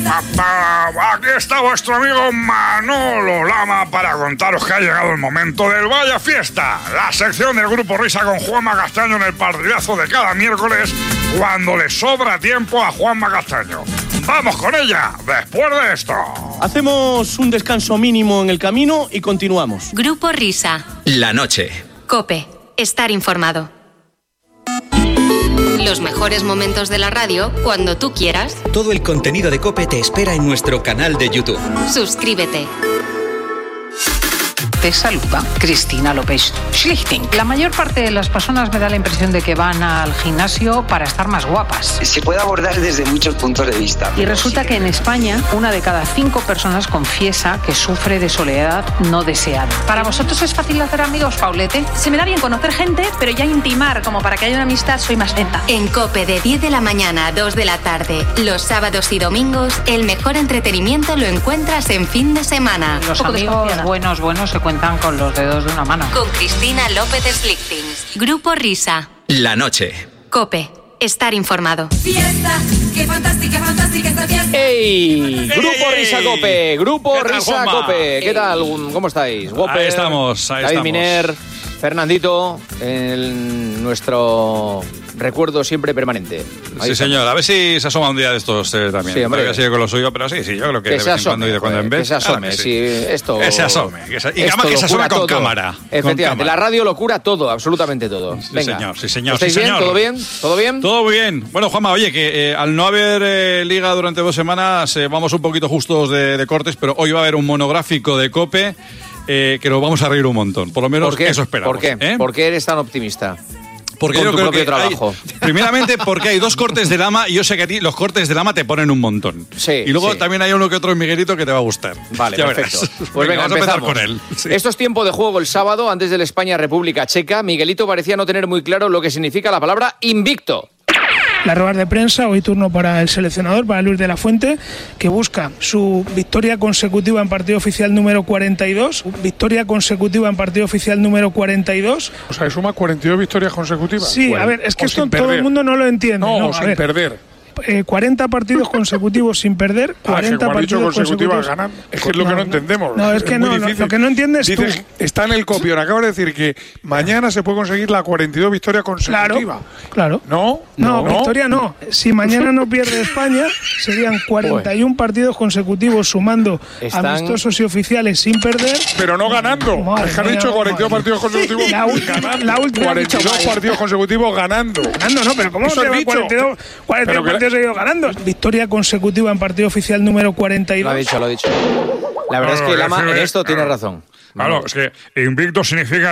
Aquí está vuestro amigo Manolo Lama para contaros que ha llegado el momento del Vaya Fiesta, la sección del Grupo Risa con Juanma Castaño en el partidazo de cada miércoles cuando le sobra tiempo a Juanma Castaño. ¡Vamos con ella después de esto! Hacemos un descanso mínimo en el camino y continuamos. Grupo Risa. La noche. COPE. Estar informado. Los mejores momentos de la radio cuando tú quieras. Todo el contenido de COPE te espera en nuestro canal de YouTube. Suscríbete. Te saluda Cristina López Schlichting. La mayor parte de las personas me da la impresión de que van al gimnasio para estar más guapas. Se puede abordar desde muchos puntos de vista. Y resulta que en España, 1 de cada 5 personas confiesa que sufre de soledad no deseada. ¿Para vosotros es fácil hacer amigos, Paulete? Se me da bien conocer gente, pero ya intimar, como para que haya una amistad, soy más lenta. En COPE de 10 de la mañana a 2 de la tarde, los sábados y domingos, el mejor entretenimiento lo encuentras en fin de semana. Los amigos buenos se cuentan con los dedos de una mano. Con Cristina López Schlichting. Grupo Risa. La noche. COPE. Estar informado. Fiesta, qué fantástica esta fiesta. ¡Ey! Grupo Risa COPE. Grupo ¿Qué tal, Risa Juanma? COPE. ¿Qué tal? ¿Cómo estáis? Whopper, Ahí estamos. David Miner, Fernandito, en nuestro recuerdo siempre permanente. Sí, señor. A ver si se asoma un día de estos también. Sí, hombre. Que sigue con lo suyo, pero sí, yo creo que de vez en cuando y de cuando en vez. Que se asome, sí. sí, esto... Que se asome. Y esto además que se asome con cámara. Efectivamente, con cámara. la radio lo cura todo, absolutamente todo. Sí, Venga. señor. ¿Estáis sí, bien? señor. ¿Todo bien? ¿Todo bien? Todo bien. Bueno, Juanma, oye, que al no haber liga durante 2 semanas, vamos un poquito justos de cortes, pero hoy va a haber un monográfico de COPE que nos vamos a reír un montón. Por lo menos ¿Por qué? eso esperamos. ¿Por qué? ¿Por qué eres tan optimista? Porque con yo tu creo propio que trabajo. Primeramente porque hay 2 cortes de Lama y yo sé que a ti los cortes de Lama te ponen un montón. Sí, y luego sí. también hay uno que otro en Miguelito que te va a gustar. Vale, Ya perfecto. verás. Pues venga, vamos a empezar empezamos con él. Sí. Esto es tiempo de juego el sábado, antes del España-República Checa. Miguelito parecía no tener muy claro lo que significa la palabra invicto. La rueda de prensa, hoy turno para el seleccionador, para Luis de la Fuente, que busca su victoria consecutiva en partido oficial número 42. Victoria consecutiva en partido oficial número 42. O sea, suma 42 victorias consecutivas. Sí, Bueno, a ver, es que o esto sin todo perder. el mundo no lo entiende. No, a sin ver, perder. 40 partidos consecutivos sin perder, 40 como has dicho partidos consecutivas consecutivos. ganan. Es que es lo que no entendemos. No, es que muy no, difícil. lo que no entiendes Dices, tú. está en el copión, acabo de decir que mañana se puede conseguir la 42 victoria consecutiva. Claro. ¿No? No, victoria no. Si mañana no pierde España, serían 41 partidos consecutivos sumando amistosos y oficiales sin perder. Pero no ganando. Madre Es que han mía, dicho 42 madre. partidos consecutivos La última 42 partidos consecutivos ganando. Ganando, no, pero ¿cómo Eso se has va dicho. 42 Pero que partidos seguidos ganando? Victoria consecutiva en partido oficial número 42. Lo ha dicho. La verdad es que Lama en esto tiene razón. Claro, es que invicto significa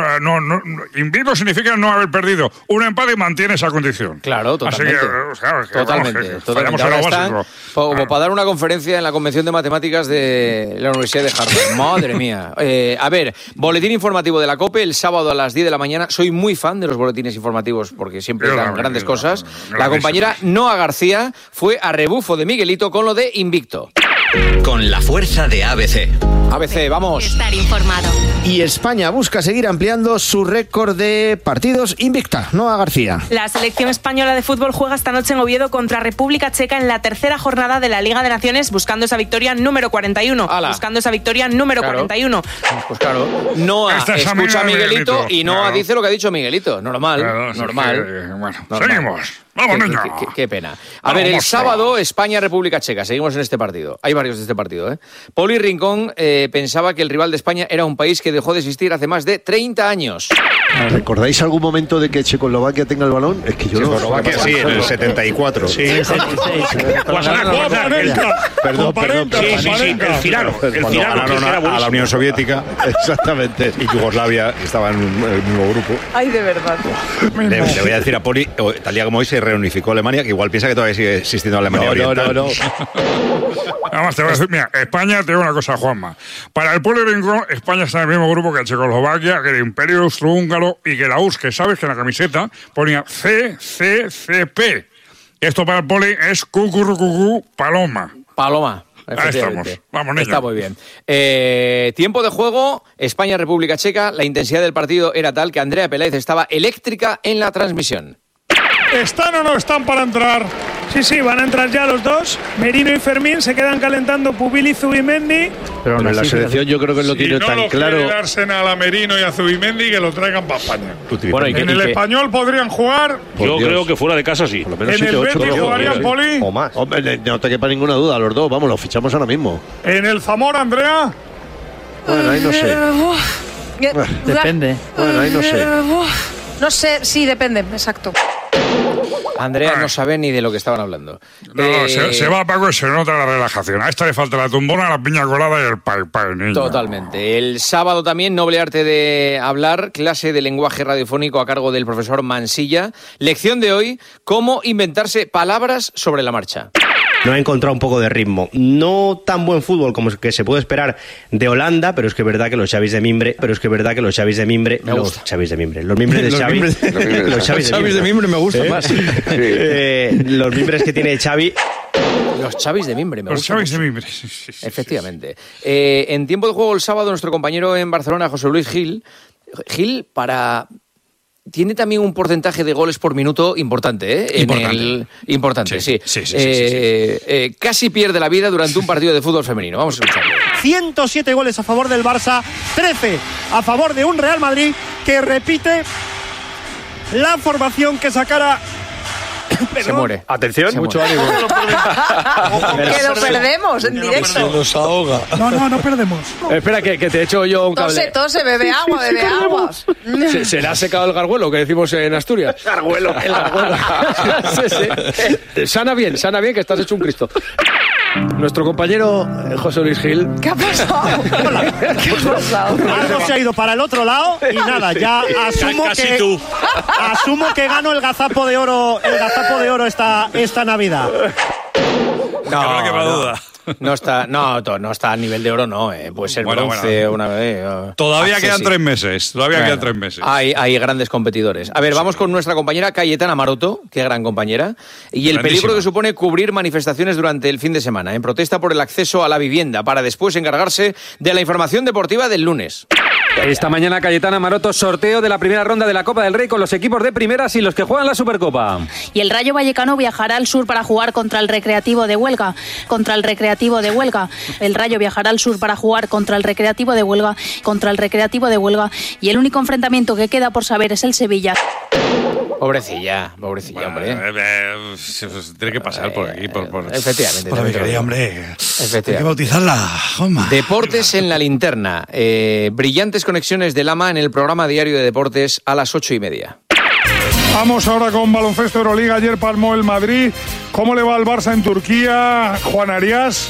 invicto signica no haber perdido un empate y mantiene esa condición. Claro, totalmente. Así que, claro, Totalmente. fallamos en Ahora lo están básico. como para dar una conferencia en la Convención de Matemáticas de la Universidad de Harvard. Madre mía. A ver, boletín informativo de la COPE el sábado a las 10 de la mañana. Soy muy fan de los boletines informativos porque siempre Yo dan también, grandes yo cosas. también. La compañera Noa García fue a rebufo de Miguelito con lo de invicto. Con la fuerza de ABC. ABC, vamos. Estar informado. Y España busca seguir ampliando su récord de partidos invicta. Noa García. La selección española de fútbol juega esta noche en Oviedo contra República Checa en la tercera jornada de la Liga de Naciones, buscando esa victoria número 41. ¡Hala! Buscando esa victoria número Claro. 41. Pues claro, Noa Esta es escucha a amiga de Miguelito Miguelito, y Noa claro. dice lo que ha dicho Miguelito. Normal, Claro, sí, normal. bueno, Normal. seguimos. Vamos, niño. Qué pena. A ver, el Vamos, sábado, España-República Checa. Seguimos en este partido. Hay varios de este partido, ¿eh? Poli Rincón pensaba que el rival de España era un país que dejó de existir hace más de 30 años. ¿Recordáis algún momento de que Checoslovaquia tenga el balón? Es que yo no... Checoslovaquia sí, en el 74. Sí, Perdón. El Cirano. A la Unión Soviética. Exactamente. Y Yugoslavia estaba en el mismo grupo. Ay, de verdad. Le voy a decir a Poli, tal día como hoy se reunificó Alemania, que igual piensa que todavía sigue existiendo Alemania Oriental. Además, te voy a decir, mira, España, te digo una cosa, Juanma. Para el Poli Rincón, España está en el mismo grupo que Checoslovaquia, que el Imperio Austrohúngaro y que la URSS, que sabes que en la camiseta ponía CCCP. Esto para el Poli es cucurrucucú paloma. Paloma. Ahí estamos. Vamos, niño. Está muy bien. Tiempo de juego, España-República Checa. La intensidad del partido era tal que Andrea Peláez estaba eléctrica en la transmisión. ¿Están o no están para entrar? Sí, van a entrar ya los dos. Merino y Fermín se quedan calentando Pubil y Zubimendi. Pero en la selección yo creo que lo tiene tan claro. Si no lo quiere Arsenal a Merino y a Zubimendi, que lo traigan para España. Bueno, en el Español podrían jugar. Yo creo que fuera de casa sí. Por lo menos ¿En el Betis jugarían, Poli? O más. Hombre, no te quepa ninguna duda, los dos. Vamos, los fichamos ahora mismo. ¿En el Zamora, Andrea? Bueno, ahí no sé. Depende. Bueno, ahí no sé. No sé, sí, depende, exacto. Andrea no sabe ni de lo que estaban hablando. No, se va Paco y se nota la relajación. A esta le falta la tumbona, la piña colada y el pai, niño. Totalmente. El sábado también, noble arte de hablar, clase de lenguaje radiofónico a cargo del profesor Mansilla. Lección de hoy, cómo inventarse palabras sobre la marcha. No ha encontrado un poco de ritmo. No tan buen fútbol como que se puede esperar de Holanda, pero es que es verdad que los Xavis de Mimbre, los Xavis de Mimbre, los Xavis de Mimbre, los Mimbres de Xavi, los Xavis de Mimbre me gusta más. Los Mimbres que tiene Xavi. Los Xavis de Mimbre, me gusta. Los Xavis de Mimbre, Efectivamente. En tiempo de juego el sábado, nuestro compañero en Barcelona, José Luis Gil, tiene también un porcentaje de goles por minuto importante, ¿eh? Importante, sí. Casi pierde la vida durante un partido de fútbol femenino. Vamos a escucharlo. 107 goles a favor del Barça, 13 a favor de un Real Madrid que repite la formación que sacara... Se muere. Atención, mucho ánimo. Que lo perdemos en directo. Nos ahoga. No perdemos. Espera, que te echo yo un cable. Tose, bebe agua. Se le ha secado el garguelo, que decimos en Asturias. Garguelo. El garguelo. Sí. Sana bien, que estás hecho un Cristo. Nuestro compañero José Luis Gil. ¿Qué ha pasado? Algo se ha ido para el otro lado y nada, ya asumo que gano el gazapo de oro esta Navidad. No está a nivel de oro, no. Puede ser bronce una vez. Todavía quedan 3 meses. Hay grandes competidores. A ver, vamos con nuestra compañera Cayetana Maroto, qué gran compañera, y el peligro que supone cubrir manifestaciones durante el fin de semana, en protesta por el acceso a la vivienda, para después encargarse de la información deportiva del lunes. Esta mañana Cayetana Maroto, sorteo de la primera ronda de la Copa del Rey con los equipos de primeras y los que juegan la Supercopa. Y el Rayo Vallecano viajará al sur para jugar contra el Recreativo de Huelga. El Rayo viajará al sur para jugar contra el Recreativo de Huelga. Y el único enfrentamiento que queda por saber es el Sevilla. Pobrecilla, hombre. Tiene que pasar por aquí. Efectivamente. Por la vicaría, hombre. Efectivamente. Hay que bautizarla, Joma. Deportes en la linterna. Brillantes conexiones de Lama en el programa diario de deportes a las 8:30. Vamos ahora con baloncesto Euroliga. Ayer palmó el Madrid. ¿Cómo le va al Barça en Turquía, Juan Arias?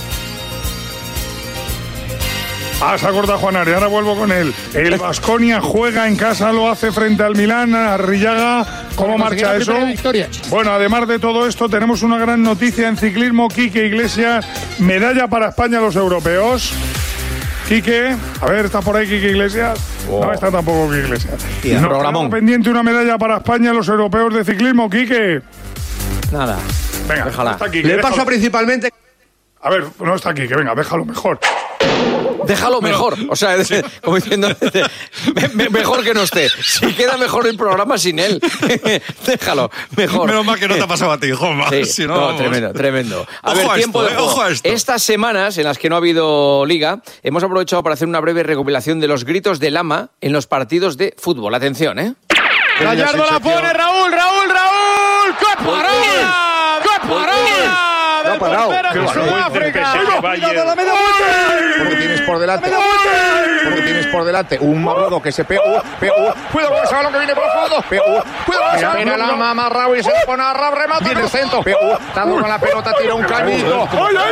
Se ha cortado Juan Arias, ahora vuelvo con él. El Baskonia juega en casa, lo hace frente al Milán, Arrillaga. ¿Cómo marcha eso? Bueno, además de todo esto, tenemos una gran noticia en ciclismo. Quique Iglesias, medalla para España a los europeos. Quique, a ver, ¿está por ahí Quique Iglesias? No está tampoco Quique Iglesias. Tenemos pendiente una medalla para España a los europeos de ciclismo, Quique. Nada. Venga, déjala. Está Quique, Le paso principalmente... A ver, no está Quique, venga, déjalo mejor. Déjalo mejor, o sea, como diciendo, mejor que no esté. Si queda mejor el programa sin él, déjalo mejor. Menos mal que no te ha pasado a ti, Joma. Sí, si no, tremendo. A ojo ver, a tiempo esto, de juego. ojo a esto. Estas semanas en las que no ha habido liga, hemos aprovechado para hacer una breve recopilación de los gritos de Lama en los partidos de fútbol. Atención, ¿eh? Gallardo la pone, Raúl. ¡Qué parada! ¡Qué parada! No ha parado. Sudáfrica. Cuidado la media vuelta. Porque tienes por delante un Mabudo que se pega. Cuidado con ese balón que viene por el fondo. Cuidado con ese balón. Mira la mama Raúl y se pone a Raúl, remata en el centro. Dando con la pelota, tira un cañito.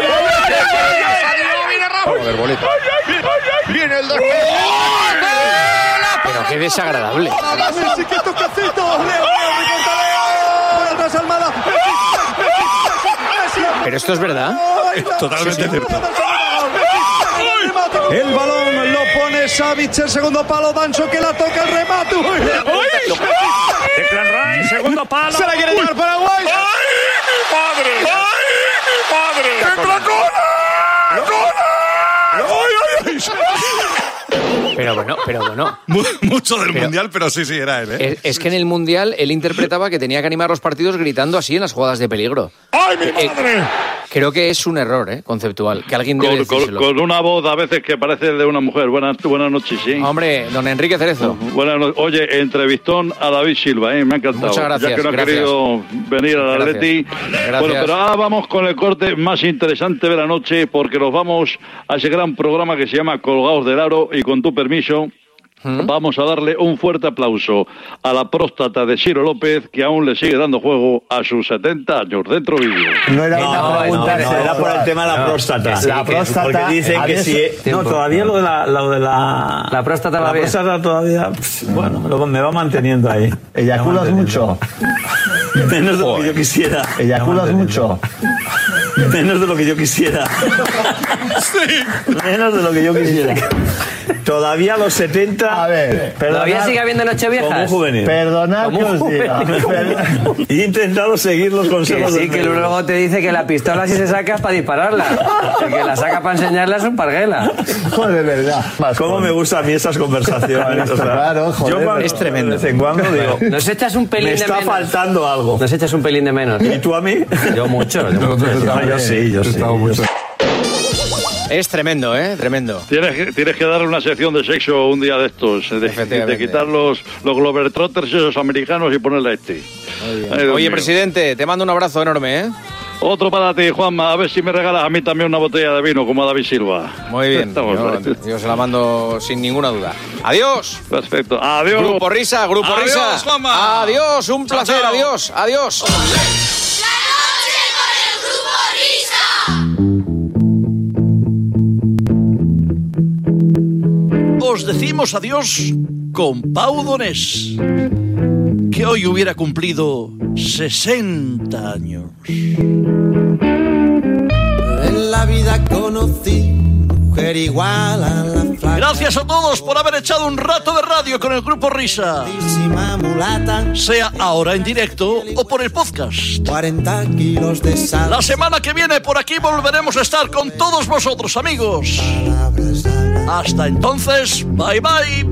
Viene Raúl. Joder, bolita. Viene el despegue. Pero qué desagradable. Pero esto es verdad. Totalmente cierto. El balón lo pone Savic, el segundo palo, Dancho que la toca el remate. Declan Rice, segundo palo. Se la quiere llevar Paraguay. ¡Ay, mi padre! ¡Entra Cola! Pero bueno. Mucho del Mundial, pero sí, era él, ¿eh? Es que en el Mundial él interpretaba que tenía que animar los partidos gritando así en las jugadas de peligro. ¡Ay, mi madre! Creo que es un error, conceptual, que alguien debe decírselo. Con una voz a veces que parece de una mujer. Buenas noches, sí. Hombre, don Enrique Cerezo. Buenas noches. Oye, entrevistón a David Silva, me ha encantado. Muchas gracias. Ya que no ha querido venir al Atleti. Gracias. Bueno, pero ahora vamos con el corte más interesante de la noche, porque nos vamos a ese gran programa que se llama Colgados del Aro, y con tu permiso vamos a darle un fuerte aplauso a la próstata de Ciro López, que aún le sigue dando juego a sus 70 años. Dentro vídeo. No era una pregunta, era por el tema de la próstata. La próstata, porque dicen que sí. No, todavía lo de la próstata. La próstata todavía, bueno, me va manteniendo ahí. ¿Eyaculas mucho? Menos de lo que yo quisiera. ¿Eyaculas mucho? Menos de lo que yo quisiera. Sí. Menos de lo que yo quisiera. Todavía a los 70. A ver, todavía sigue habiendo Nocheviejas. Como juvenil. Perdonad que os diga. He intentado seguir los consejos. Que sí, que luego te dice que la pistola si se saca es para dispararla. El que la saca para enseñarla es un parguela. Joder, de verdad. ¿Cómo me gustan a mí esas conversaciones? O sea, claro, joder. Es tremendo. De vez en cuando digo. Nos echas un pelín de menos. Me está faltando algo. Nos echas un pelín de menos. ¿Y tú a mí? Yo mucho. Yo sí. Es tremendo, tremendo. Tienes que darle una sección de sexo un día de estos, de quitar los Globetrotters esos americanos y ponerle a este. Oye, presidente, te mando un abrazo enorme, Otro para ti, Juanma. A ver si me regalas a mí también una botella de vino, como a David Silva. Muy bien. Yo se la mando sin ninguna duda. ¡Adiós! Perfecto. ¡Adiós! Grupo Risa, Grupo Risa. ¡Adiós, Juanma! ¡Adiós! Un placer. Chao. Adiós. Adiós. Os decimos adiós con Pau Donés, que hoy hubiera cumplido 60 años. En la vida conocí mujer igual a la flaca. Gracias a todos por haber echado un rato de radio con el Grupo Risa. Sea ahora en directo o por el podcast. 40 kilos de sal. La semana que viene por aquí volveremos a estar con todos vosotros, amigos. Hasta entonces, bye bye.